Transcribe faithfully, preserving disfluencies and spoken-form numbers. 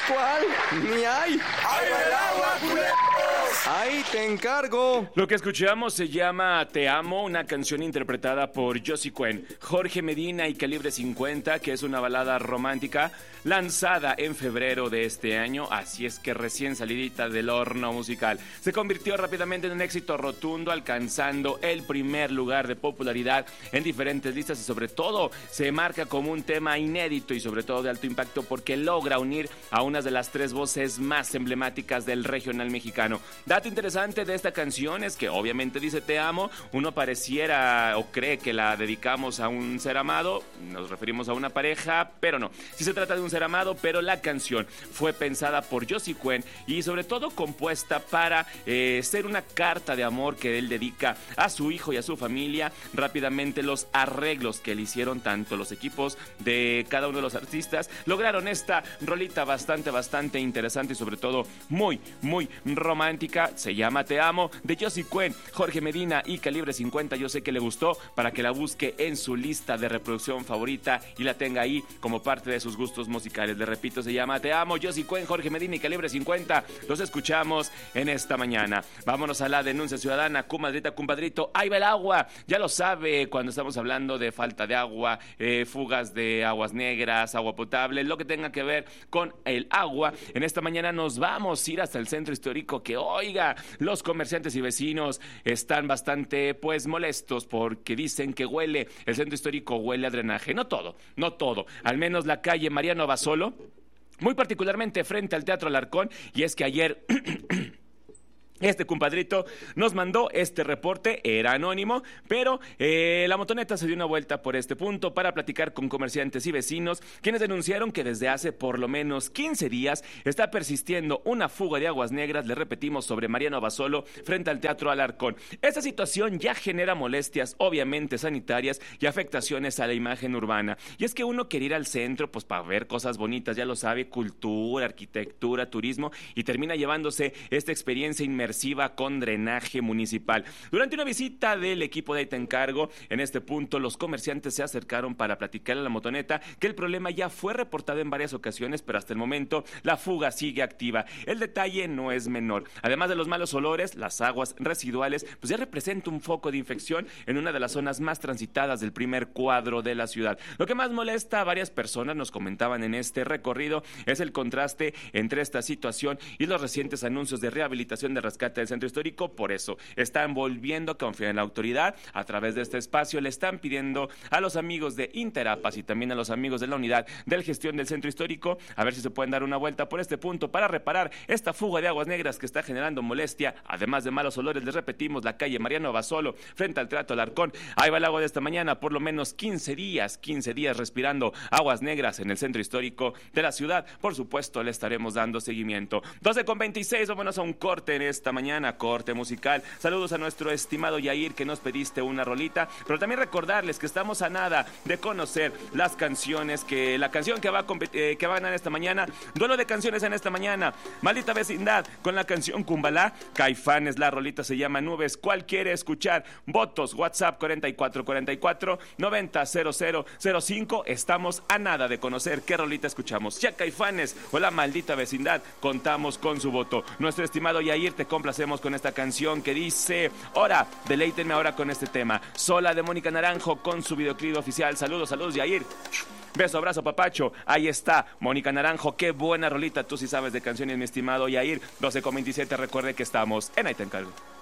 ¿Cuál? Ni hay. ¡Ahí va el agua, culeros! Ahí te encargo. Lo que escuchamos se llama Te Amo, una canción interpretada por Josie Cuen, Jorge Medina y Calibre cincuenta, que es una balada romántica lanzada en febrero de este año, así es que recién salidita del horno musical. Se convirtió rápidamente en un éxito rotundo, alcanzando el primer lugar de popularidad en diferentes listas y sobre todo se marca como un tema inédito y sobre todo de alto impacto porque logra unir a una de las tres voces más emblemáticas del regional mexicano. Dato interesante de esta canción es que obviamente dice te amo, uno pareciera o cree que la dedicamos a un ser amado, nos referimos a una pareja, pero no. Sí se trata de un ser amado, pero la canción fue pensada por Josie Cuen y sobre todo compuesta para eh, ser una carta de amor que él dedica a su hijo y a su familia. Rápidamente los arreglos que le hicieron tanto los equipos de cada uno de los artistas lograron esta rolita bastante, bastante interesante y sobre todo muy, muy romántica. Se llama Te Amo, de Josie Cuen, Jorge Medina y Calibre cincuenta. Yo sé que le gustó, para que la busque en su lista de reproducción favorita y la tenga ahí como parte de sus gustos musicales. Le repito, se llama Te Amo, Josie Cuen, Jorge Medina y Calibre cincuenta. Los escuchamos en esta mañana. Vámonos a la denuncia ciudadana. Comadrita, compadrito, ahí va el agua. Ya lo sabe, cuando estamos hablando de falta de agua, eh, fugas de aguas negras, agua potable, lo que tenga que ver con el agua. En esta mañana nos vamos a ir hasta el centro histórico, que oiga, los comerciantes y vecinos están bastante pues molestos porque dicen que huele, el centro histórico huele a drenaje. No todo, no todo, al menos la calle Mariano Basolo, muy particularmente frente al Teatro Alarcón, y es que ayer este compadrito nos mandó este reporte, era anónimo, pero eh, la motoneta se dio una vuelta por este punto para platicar con comerciantes y vecinos, quienes denunciaron que desde hace por lo menos quince días está persistiendo una fuga de aguas negras, le repetimos, sobre Mariano Basolo, frente al Teatro Alarcón. Esta situación ya genera molestias, obviamente sanitarias, y afectaciones a la imagen urbana. Y es que uno quiere ir al centro, pues para ver cosas bonitas, ya lo sabe, cultura, arquitectura, turismo, y termina llevándose esta experiencia inmersiva con drenaje municipal. Durante una visita del equipo de Ahí te encargo, en este punto los comerciantes se acercaron para platicar a la motoneta que el problema ya fue reportado en varias ocasiones, pero hasta el momento la fuga sigue activa. El detalle no es menor. Además de los malos olores, las aguas residuales pues ya representa un foco de infección en una de las zonas más transitadas del primer cuadro de la ciudad. Lo que más molesta a varias personas, nos comentaban en este recorrido, es el contraste entre esta situación y los recientes anuncios de rehabilitación de rescate del centro histórico. Por eso están volviendo a confiar en la autoridad. A través de este espacio le están pidiendo a los amigos de Interapas y también a los amigos de la unidad de gestión del centro histórico a ver si se pueden dar una vuelta por este punto para reparar esta fuga de aguas negras que está generando molestia, además de malos olores. Les repetimos, la calle Mariano Basolo frente al Teatro Alarcón. Ahí va el agua de esta mañana, por lo menos quince días, quince días respirando aguas negras en el centro histórico de la ciudad. Por supuesto le estaremos dando seguimiento. doce con veintiséis, vámonos a un corte en esta mañana, corte musical. Saludos a nuestro estimado Yair, que nos pediste una rolita, pero también recordarles que estamos a nada de conocer las canciones, que la canción que va a, eh, que va a ganar esta mañana, duelo de canciones en esta mañana, Maldita Vecindad con la canción Cumbalá, Caifanes, la rolita se llama Nubes. ¿Cuál quiere escuchar? Votos, WhatsApp cuarenta y cuatro cuarenta y cuatro noventa cero cero cero cinco. Estamos a nada de conocer qué rolita escuchamos, ya Caifanes o la Maldita Vecindad. Contamos con su voto. Nuestro estimado Yair, te complacemos con esta canción que dice: ahora, deleítenme ahora con este tema, Sola, de Mónica Naranjo, con su videoclip oficial. Saludos, saludos, Yair. Beso, abrazo, papacho. Ahí está, Mónica Naranjo. Qué buena rolita, tú sí sabes de canciones, mi estimado Yair. doce con veintisiete, recuerde que estamos en Ahí te encargo.